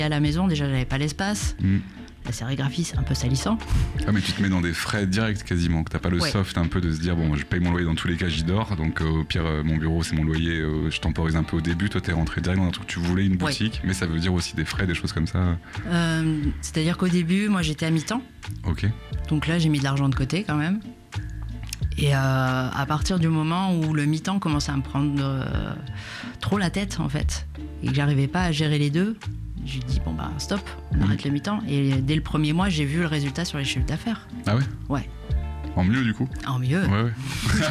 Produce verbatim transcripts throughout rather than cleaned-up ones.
à la maison, déjà, j'avais pas l'espace. Mm. La sérigraphie, c'est un peu salissant. Ah, mais tu te mets dans des frais directs quasiment, que t'as pas le ouais. soft un peu de se dire, bon, je paye mon loyer dans tous les cas, j'y dors, donc euh, au pire, euh, mon bureau, c'est mon loyer, euh, je temporise un peu au début. Toi, t'es rentré direct dans un truc, tu voulais une boutique, ouais. mais ça veut dire aussi des frais, des choses comme ça. Euh, c'est-à-dire qu'au début, moi, j'étais à mi-temps. Ok. Donc là, j'ai mis de l'argent de côté quand même. Et euh, à partir du moment où le mi-temps commençait à me prendre euh, trop la tête, en fait, et que j'arrivais pas à gérer les deux, j'ai dit bon bah stop, on mmh. arrête le mi-temps. Et dès le premier mois, j'ai vu le résultat sur les chiffres d'affaires. Ah ouais ? Ouais. En mieux du coup ? En mieux. Ouais, ouais.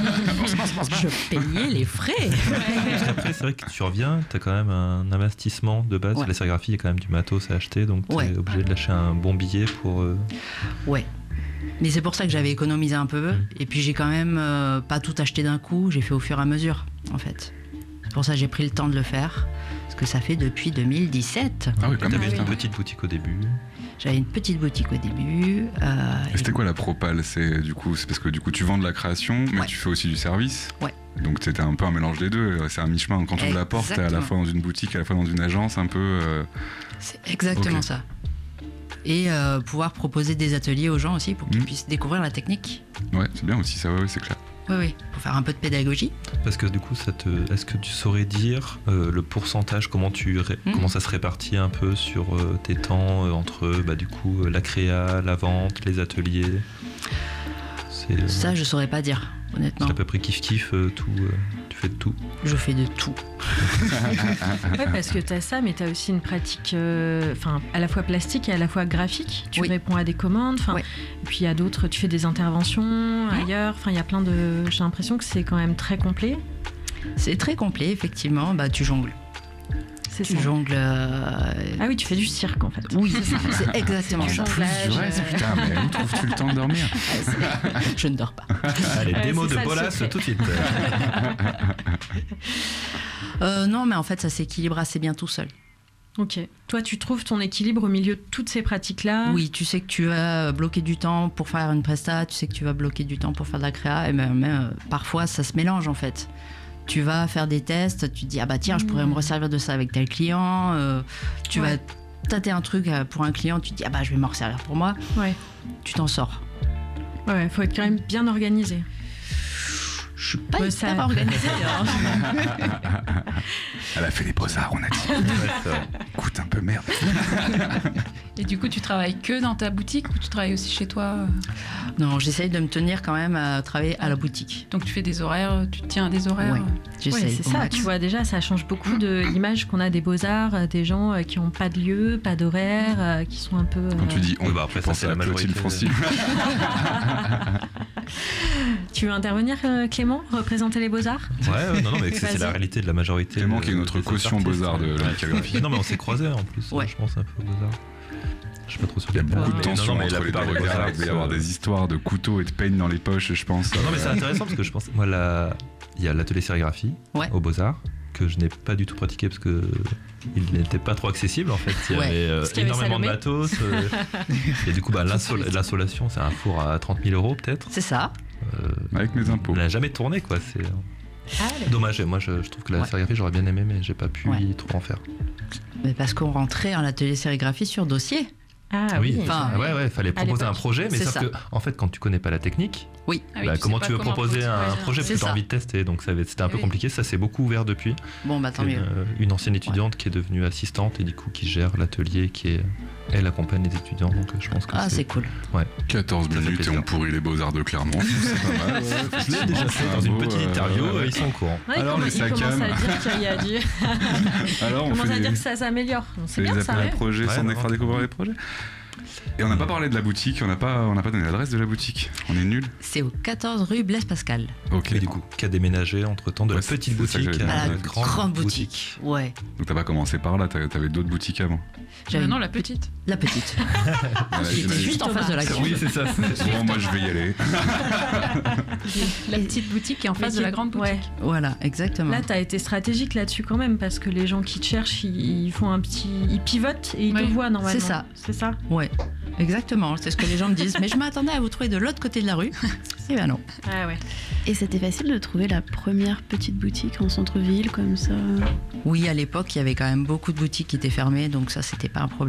Je payais les frais. Parce qu'après, c'est vrai que tu reviens, t'as quand même un investissement de base. Ouais. La sérigraphie, il y a quand même du matos à acheter, donc t'es ouais. obligé de lâcher un bon billet pour... Euh... Ouais. Mais c'est pour ça que j'avais économisé un peu. Mmh. Et puis j'ai quand même euh, pas tout acheté d'un coup, j'ai fait au fur et à mesure, en fait. C'est pour ça que j'ai pris le temps de le faire. Que ça fait depuis deux mille dix-sept. Ah oui, quand même. T'avais une petite boutique au début. J'avais une petite boutique au début. Euh, et c'était et... quoi la propale ? C'est du coup, c'est parce que du coup tu vends de la création, mais ouais. tu fais aussi du service. Ouais. Donc c'était un peu un mélange des deux. C'est un mi-chemin. Quand tu ouvres la porte, t'es à la fois dans une boutique, à la fois dans une agence, un peu. Euh... C'est exactement okay. ça. Et euh, pouvoir proposer des ateliers aux gens aussi pour qu'ils mmh. puissent découvrir la technique. Ouais, c'est bien aussi ça. Ouais, ouais c'est clair. Oui, oui, pour faire un peu de pédagogie. Parce que du coup, ça te... est-ce que tu saurais dire euh, le pourcentage, comment, tu ré... mmh. comment ça se répartit un peu sur euh, tes temps euh, entre bah, du coup, la créa, la vente, les ateliers c'est, euh... Ça, je saurais pas dire, honnêtement. C'est à peu près kiff-kiff, euh, tout, euh, tu fais de tout. Je fais de tout. Ouais, parce que tu as ça, mais tu as aussi une pratique euh, à la fois plastique et à la fois graphique. Tu oui. réponds à des commandes. Ouais. Et puis il y a d'autres, tu fais des interventions ouais. ailleurs. Il y a plein de... J'ai l'impression que c'est quand même très complet. C'est très complet, effectivement. Bah, tu jongles. C'est tu ça. jongles. Euh... Ah oui, tu fais du cirque en fait. Oui, c'est ça. C'est exactement c'est ça. Plus du reste, putain, mais où trouves-tu le temps de dormir ? Je ne dors pas. Allez, ouais, démo de Bolas tout de suite. euh, non, mais en fait, ça s'équilibre assez bien tout seul. Ok. Toi, tu trouves ton équilibre au milieu de toutes ces pratiques-là ? Oui, tu sais que tu vas bloquer du temps pour faire une presta, tu sais que tu vas bloquer du temps pour faire de la créa, et même, même parfois, ça se mélange en fait. Tu vas faire des tests, tu te dis ah bah tiens, je pourrais me resservir de ça avec tel client. Euh, tu ouais. vas tâter un truc pour un client, tu te dis ah bah je vais m'en resservir pour moi. Ouais. Tu t'en sors. Ouais, faut être quand même bien organisé. Je suis pas ouais, hyper ça... organisée. Elle a fait les beaux-arts, on a dit. Écoute, un peu merde. Et du coup, tu travailles que dans ta boutique ou tu travailles aussi chez toi ? Non, j'essaye de me tenir quand même à travailler à la boutique. Donc tu fais des horaires, tu te tiens à des horaires ? Oui, j'essaye. Ouais, c'est ça, max. Tu vois, déjà, ça change beaucoup de l'image qu'on a des beaux-arts, des gens qui n'ont pas de lieu, pas d'horaire, qui sont un peu... Quand tu dis on, oui, bah après, ça, c'est la majorité. Tu veux intervenir, Clément ? Représenter les Beaux-Arts ? Ouais, non, non, mais c'est, c'est la réalité de la majorité. Clément qui est notre caution Beaux-Arts de la calligraphie. Non, mais on s'est croisés en plus. Ouais. Je pense un peu Beaux-Arts. Je suis pas trop sûr. Il y a beaucoup de tension non, non, entre les deux regards. Il va y avoir des histoires de couteaux et de peigne dans les poches, je pense. Non, mais c'est intéressant parce que je pense. Moi, la... il y a l'atelier sérigraphie ouais. aux Beaux-Arts que je n'ai pas du tout pratiqué parce que il n'était pas trop accessible en fait. Il y ouais, avait euh, énormément de matos. Euh, et du coup, bah, l'insol- l'insolation, c'est un four à trente mille euros peut-être. C'est ça. Euh, Avec mes impôts. On n'a jamais tourné quoi. C'est ah, dommage. Moi, je, je trouve que la ouais. sérigraphie, j'aurais bien aimé, mais j'ai pas pu ouais. trop en faire. Mais parce qu'on rentrait en atelier sérigraphie sur dossier. Ah oui, oui. Enfin, ouais, ouais, fallait proposer un projet, mais sauf que, en fait, quand tu connais pas la technique, oui. bah, ah oui, comment tu veux comment proposer un projet parce que tu as envie de tester, donc ça, c'était un peu oui. compliqué. Ça s'est beaucoup ouvert depuis. Bon, bah tant une, mieux. Une ancienne étudiante ouais. qui est devenue assistante et du coup qui gère l'atelier, qui est, elle accompagne les étudiants, donc je pense que ah, c'est, c'est cool. Ouais. quatorze minutes et on pourrit les Beaux-Arts de Clermont. C'est pas mal. Ouais, je l'ai déjà fait dans une petite interview, euh, ils sont au courant. Ouais, alors, les sacs à dire qu'il y a du. Alors, on commence à dire que ça s'améliore. C'est bien ça. Les projets sans faire découvrir les projets. Et on n'a pas parlé de la boutique, on n'a pas, on n'a pas donné l'adresse de la boutique. On est nuls. C'est au quatorze rue Blaise Pascal. Ok. Et du coup, qui a déménagé entre temps de ouais, la petite boutique à la grande, grande boutique. boutique. Ouais. Donc t'as pas commencé par là, t'avais d'autres boutiques avant. J'avais non la petite. La petite. J'étais juste en face de la grande. Oui, c'est ça. C'est bon, moi je vais y aller. La petite boutique qui est en face de la grande boutique. Ouais. Voilà, exactement. Là, t'as été stratégique là-dessus quand même parce que les gens qui te cherchent, ils font un petit, ils pivotent et ils oui. te voient normalement. C'est ça. C'est ça. Ouais. Exactement, c'est ce que les gens me disent. Mais je m'attendais à vous trouver de l'autre côté de la rue. Et ben non. Ah ouais. Et c'était facile de trouver la première petite boutique en centre-ville comme ça? Oui, à l'époque, il y avait quand même beaucoup de boutiques qui étaient fermées, donc ça, c'était pas un problème.